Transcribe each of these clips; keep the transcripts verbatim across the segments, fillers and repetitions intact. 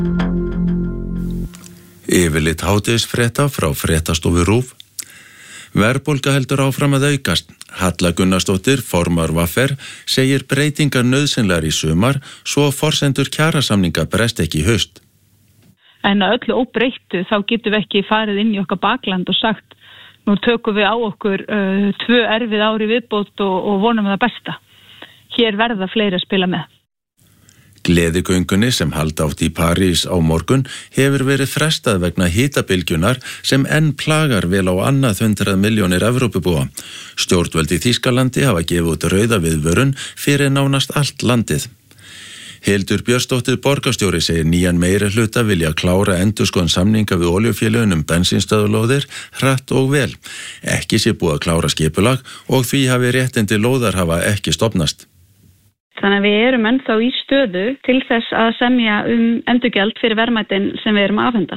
Yfirlit hádegisfrétta frá fréttastofu RÚV. Verðbólga heldur áfram að aukast. Halla Gunnarsdóttir, formar V R, segir breytingar nauðsynlegar í sumar svo forsendur kjarasamninga brest ekki í haust. En að öllu óbreyttu þá getum við ekki farið inn í okkar bakland og sagt nú tökum við á okkur uh, tvö erfið ári viðbót og, og vonum það besta. Hér verða fleiri að spila með. Gleðigöngunni sem halda átt í París á morgun hefur verið frestað vegna hitabylgjunar sem enn plagar vel á annað hundrað milljónir Evrópubúa. Stjórnvöld í Þýskalandi hafa gefið út rauða viðvörun fyrir nánast allt landið. Hildur Björnsdóttir borgarstjóri segir nýjan meirihluta vilja klára endurskoðun samninga við olíufélögin um bensínstöðulóðir hratt og vel. Ekki sé búið að klára skipulag og því hafi réttindi lóðar hafa ekki stofnast. Þannig að við erum ennþá í stöðu til þess að semja um endurgjald fyrir verðmætin sem við erum að afhenda.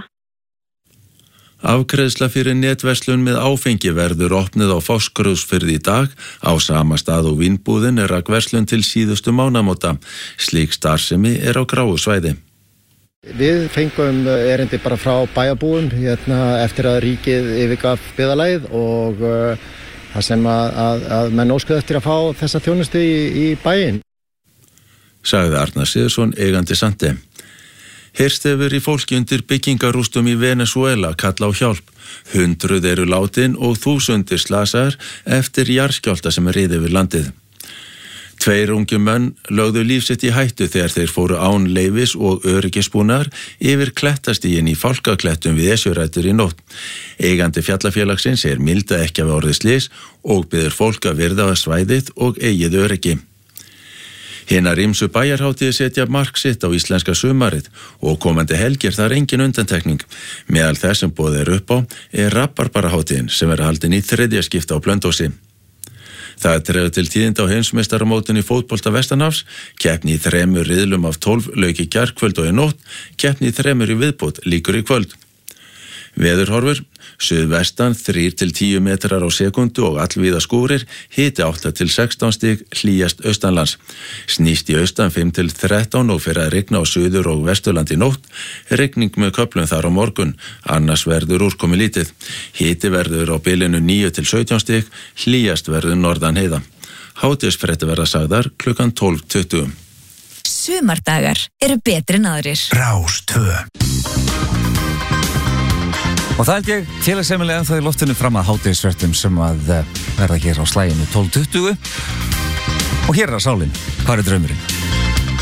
Afgreiðsla fyrir netverslun með áfengi verður opnuð á Fáskrúðsfirði í dag. Á sama stað og Vínbúðin er rakverslun til síðustu mánaðamóta. Slík starfsemi er á gráu svæði. Við fengum erindi bara frá bæjarbúum hérna, eftir að ríkið yfirgaf byggðarlagið og uh, það sem að, að, að menn óskuðu eftir að fá þessa þjónustu í, í bæinn. Sagði Arnar Sigurðsson, eigandi Sandi. Heyrst hefur í fólki undir byggingarústum í Venezuela kalla á hjálp. Hundruð eru látin og þúsundir slasaðir eftir jarðskjálfta sem riði yfir landið. Tveir ungi menn lögðu líf sitt í hættu þegar þeir fóru án leyfis og öryggisbúnaðar yfir klettastíginn í Fálkaklettum við Esjurætur í nótt. Eigandi fjallafélagsins segir milda ekki af orðið slys og biður fólk að virða að svæðið og eigið öryggi. Hinar ýmsu bæjarhátíðir setja mark sitt á íslenska sumarið og komandi helgi er þar engin undantekning. Meðal þess sem boðið er upp á er rabarbarahátíðin sem er haldin í þriðja skipti á Blönduósi. Það dregur til tíðinda á heimsmeistaramótinu í fótbolta vestanhafs, keppni í þremur riðlum af tólf lauk í gærkvöld og í nótt, keppni í þremur í viðbót líkur í kvöld. Veðurhorfur, suðvestan þrír til tíu metrar á sekundu og allvíða skúrir, hiti átta til sextán stig, hlýjast austanlands. Snýst í austan fimm til þrettán og fer að rigna á suður og vesturland í nótt, rigning með köflum þar á morgun, annars verður úrkomi lítið. Hiti verður á bilinu níu til sautján stig, hlýjast verður norðan heiða. Hádegisfréttir verða sagðar klukkan tólf tuttugu. Sumardagar eru betri en aðrir. Rás tvö. Og það held ég félagsheimilega ennþá í loftinu fram að hádegisfréttum sem að verða hér á slaginu tólf tuttugu. Og hér er að sálinn. Hvar er draumurinn?